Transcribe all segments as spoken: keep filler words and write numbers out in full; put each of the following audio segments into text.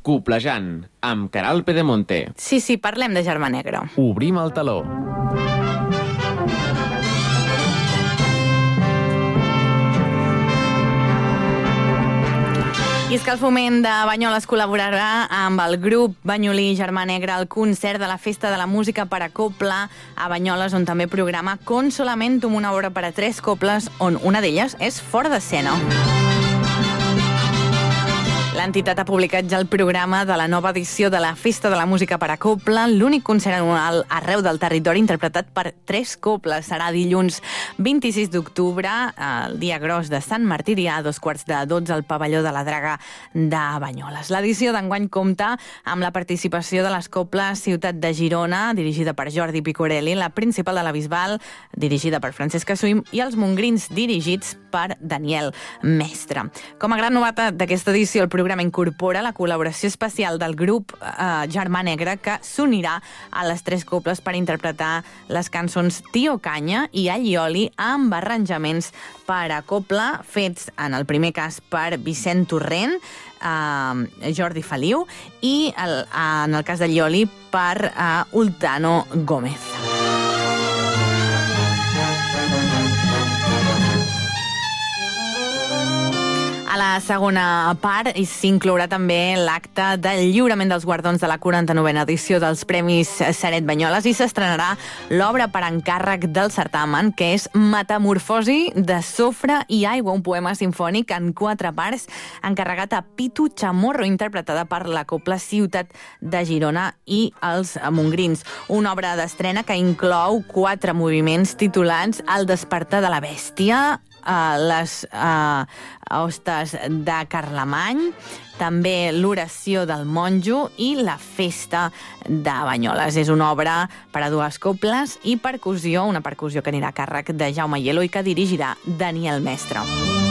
Coplejant, amb Caral Pedemonte. Sí, sí, parlem de Germà Negre. Obrim el teló. I és que el Foment de Banyoles col·laborarà amb el grup banyolí Germà Negre al concert de la Festa de la Música per a Cobla a Banyoles, on també programa Consolamentum, una obra per a tres cobles, on una d'elles és fora d'escena. L'entitat ha publicat ja el programa de la nova edició de la Festa de la Música per a Cobla, l'únic concert anual arreu del territori interpretat per tres cobles. Serà dilluns vint-i-sis d'octubre, el dia gros de Sant Martiri, a dos quarts de dotze al pavelló de la Draga de Banyoles. L'edició d'enguany compta amb la participació de les cobles Ciutat de Girona, dirigida per Jordi Picorelli, la Principal de la Bisbal, dirigida per Francesca Suïm, i els Mongrins, dirigits per Daniel Mestre. Com a gran novetat d'aquesta edició, el programa incorpora la col·laboració especial del grup eh, Germà Negre, que s'unirà a les tres cobles per interpretar les cançons Tio Canya i Allioli amb arranjaments per a cobla fets, en el primer cas, per Vicent Torrent, eh, Jordi Feliu, i el, en el cas d'Allioli per eh, Ultano Gómez. A la segona part s'inclourà també l'acte del lliurament dels guardons de la quaranta-novena edició dels Premis Seret Banyoles i s'estrenarà l'obra per encàrrec del certamen, que és Metamorfosi de sofre i aigua, un poema simfònic en quatre parts encarregat a Pitu Chamorro, interpretada per la Cobla Ciutat de Girona i els Mongrins. Una obra d'estrena que inclou quatre moviments titulats El despertar de la bèstia, Uh, les uh, hostes de Carlemany, també l'oració del monjo i la festa de Banyoles. És una obra per a dues cobles i percussió, una percussió que anirà a càrrec de Jaume Hielo i que dirigirà Daniel Mestre.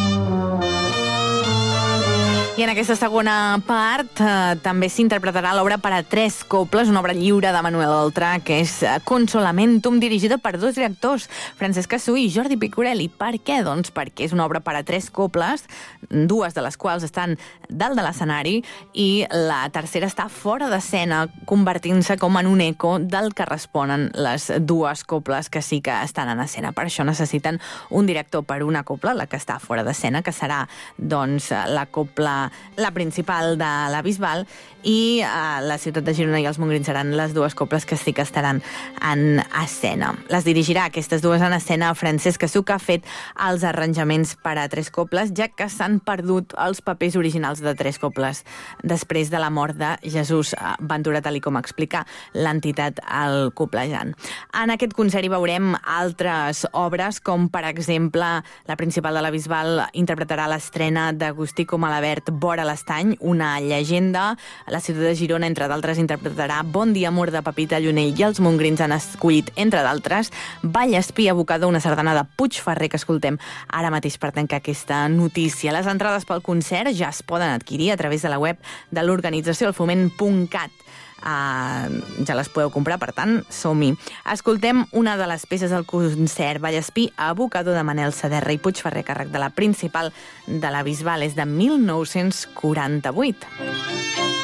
I en aquesta segona part eh, també s'interpretarà l'obra per a tres cobles, una obra lliure de Manuel Oltra, que és Consolamentum, dirigida per dos directors, Francesca Suï i Jordi Picorelli. Per què? Doncs perquè és una obra per a tres cobles, dues de les quals estan dalt de l'escenari i la tercera està fora d'escena, convertint-se com en un eco del que responen les dues cobles que sí que estan en escena. Per això necessiten un director per una cobla, la que està fora d'escena, que serà doncs la cobla la Principal de la Bisbal, i uh, la Ciutat de Girona i els Mongrins seran les dues cobles que sí que estaran en escena. Les dirigirà aquestes dues en escena Francesca Suï, que ha fet els arranjaments per a tres cobles, ja que s'han perdut els papers originals de tres cobles després de la mort de Jesús Ventura, tal com explica l'entitat al Coplejant. En aquest concert hi veurem altres obres, com per exemple la Principal de la Bisbal interpretarà l'estrena d'Agustí Comalabert, Vora l'estany, una llegenda. La Ciutat de Girona, entre d'altres, interpretarà Bon dia, amor, de Pepita Llunell, i els Mongrins han escollit, entre d'altres, Vallespí, abocador, una sardana de Puigferrer, que escoltem ara mateix per tancar aquesta notícia. Les entrades pel concert ja es poden adquirir a través de la web de l'organització, el foment punt cat. Uh, ja les podeu comprar, per tant, som-hi. Escoltem una de les peces del concert, Vallespí, abocador, de Manel Saderra i Puigferrer, càrrec de la Principal de la Bisbal, és de mil nou-cents quaranta-vuit.